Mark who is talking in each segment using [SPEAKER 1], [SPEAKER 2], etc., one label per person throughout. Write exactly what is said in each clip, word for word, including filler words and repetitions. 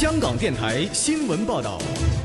[SPEAKER 1] 香港电台新闻报道。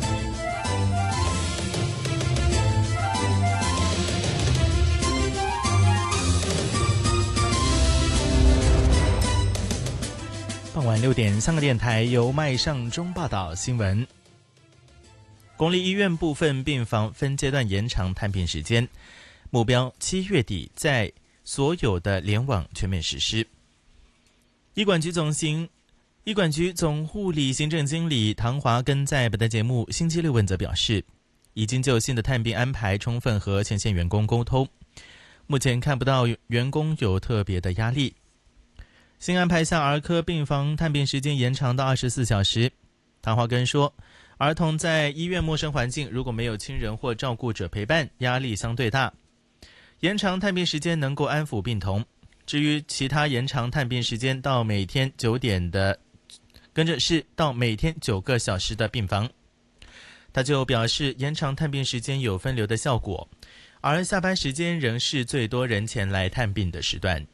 [SPEAKER 2] 傍晚六点，香港电台由麦尚中报道新闻。公立医院部分病房分阶段延长探病时间，目标七月底在所有的联网全面实施。医管局总行医管局总护理行政经理唐华根在本台节目星期六问责表示，已经就新的探病安排充分和前线员工沟通，目前看不到员工有特别的压力。新安排下儿科病房探病时间延长到二十四小时。唐华根说，儿童在医院陌生环境，如果没有亲人或照顾者陪伴，压力相对大。延长探病时间能够安抚病童。至于其他延长探病时间到每天九点的，跟着是到每天九个小时的病房。他就表示，延长探病时间有分流的效果，而下班时间仍是最多人前来探病的时段。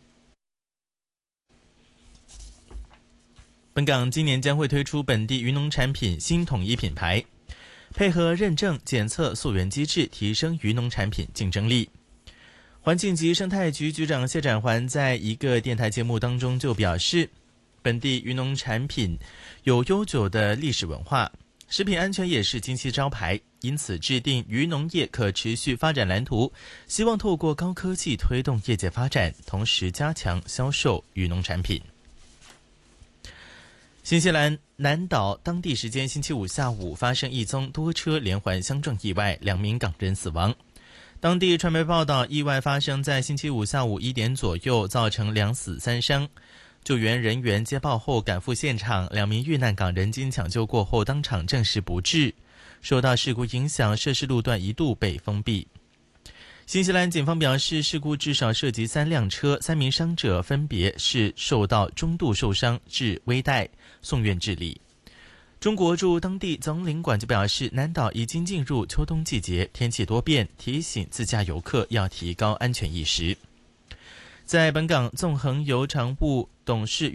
[SPEAKER 2] 本港今年将会推出本地渔农产品新统一品牌，配合认证检测溯源机制，提升渔农产品竞争力。环境及生态局局长谢展环在一个电台节目当中就表示，本地渔农产品有悠久的历史文化，食品安全也是金漆招牌，因此制定渔农业可持续发展蓝图，希望透过高科技推动业界发展，同时加强销售渔农产品。新西兰南岛当地时间星期五下午发生一宗多车连环相撞意外，两名港人死亡。当地传媒报道，意外发生在星期五下午一点左右，造成两死三伤。救援人员接报后赶赴现场，两名遇难港人经抢救过后当场证实不治。受到事故影响，涉事路段一度被封闭。新西兰警方表示，事故至少涉及三辆车，三名伤者分别是受到中度受伤至危殆，送院治理。中国驻当地总领馆就表示，南岛已经进入秋冬季节，天气多变，提醒自驾游客要提高安全意识。在本港纵横邮常务董事